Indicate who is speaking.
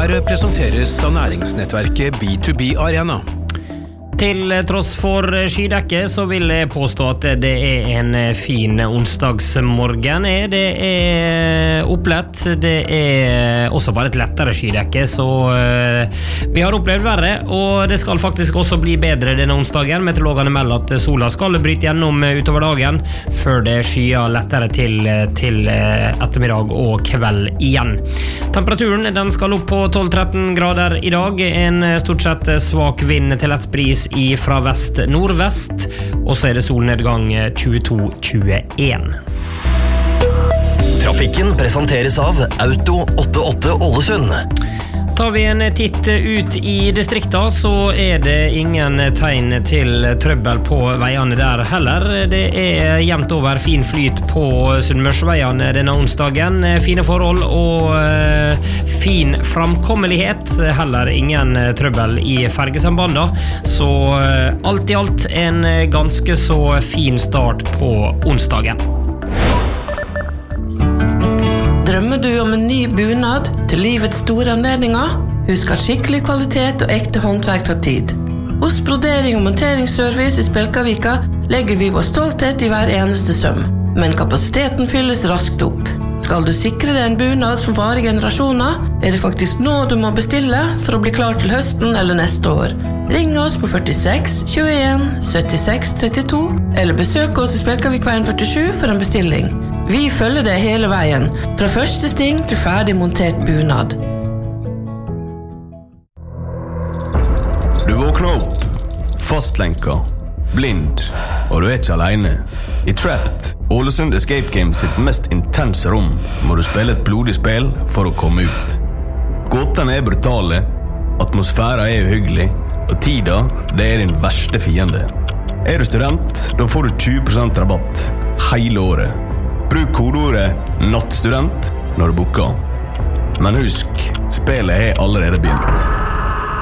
Speaker 1: Her presenteres av næringsnettverket B2B Arena.
Speaker 2: Til tross for skydekke så vil jeg påstå at det en fin onsdagsmorgen. Det opplett, det også bare et lettere skydekke, så vi har opplevd verre, og det skal faktisk også bli bedre denne onsdagen. Meteorologene melder at sola skal bryte gjennom utover dagen, før det skyer lettere til ettermiddag og kveld igjen. Temperaturen den skal opp på 12-13 grader i dag, en stort sett svak vind til lett bris fra vest-nordvest, og så det solnedgang 22-21.
Speaker 3: Trafikken presenteres av Auto 88 Ålesund.
Speaker 2: Tar vi en titt ut i distrikta, så det ingen tegn til trøbbel på veiene der heller. Det jevnt over fin flyt på Sunnmørsveiene denne onsdagen. Fine forhold og fin framkommelighet. Heller ingen trøbbel i fergesambanda. Så alt i alt en ganske så fin start på onsdagen.
Speaker 4: Drømmer du om en ny bunad til livets store anledninger? Husk at skikkelig kvalitet og ekte håndverk tar tid. Hos brodering og monteringsservice i Spjelkavika legger vi vår stolthet i hver eneste søm, men kapasiteten fylles raskt opp. Skal du sikre deg en bunad som varer generasjoner, det faktisk nå du må bestille for å bli klar til høsten eller neste år. Ring oss på 46 21 76 32 eller besøk oss i Spjelkavikveien 47 for en bestilling. Vi følger deg hele veien, fra første sting til ferdig montert bunad.
Speaker 5: Du våkner opp, fastlenka, blind, og du ikke alene. I Trapped, Ålesund Escape Games sitt mest intense rom, må du spille et blodig spill for å komme ut. Gåtene brutale, atmosfæren uhyggelig, og tida, det din verste fiende. Du student, da får du 20% rabatt hele året. Bruk kodeordet NATTSTUDENT når du booker. Men husk, spillet allerede begynt.